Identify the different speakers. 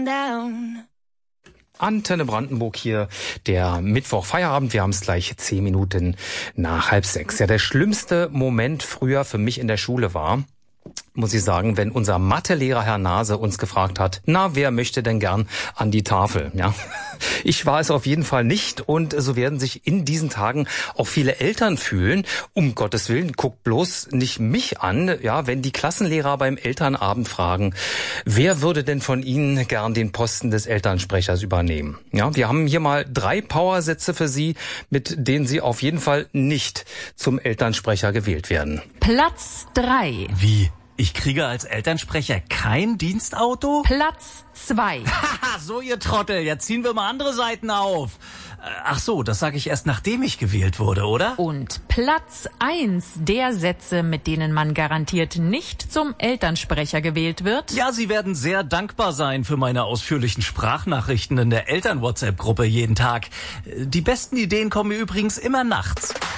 Speaker 1: down.
Speaker 2: Antenne Brandenburg hier, der Mittwoch Feierabend. Wir haben es gleich 10 Minuten nach 5:30. Ja, der schlimmste Moment früher für mich in der Schule war, muss ich sagen, wenn unser Mathelehrer Herr Nase uns gefragt hat, na, wer möchte denn gern an die Tafel? Ja, ich war es auf jeden Fall nicht, und so werden sich in diesen Tagen auch viele Eltern fühlen. Um Gottes Willen, guckt bloß nicht mich an, ja, wenn die Klassenlehrer beim Elternabend fragen, wer würde denn von Ihnen gern den Posten des Elternsprechers übernehmen? Ja, wir haben hier mal 3 Powersätze für Sie, mit denen Sie auf jeden Fall nicht zum Elternsprecher gewählt werden.
Speaker 3: Platz 3.
Speaker 4: Wie? Ich kriege als Elternsprecher kein Dienstauto?
Speaker 3: Platz 2.
Speaker 4: Haha, so ihr Trottel, jetzt ziehen wir mal andere Seiten auf. Ach so, das sage ich erst, nachdem ich gewählt wurde, oder?
Speaker 3: Und Platz 1 der Sätze, mit denen man garantiert nicht zum Elternsprecher gewählt wird.
Speaker 4: Ja, Sie werden sehr dankbar sein für meine ausführlichen Sprachnachrichten in der Eltern-WhatsApp-Gruppe jeden Tag. Die besten Ideen kommen mir übrigens immer nachts.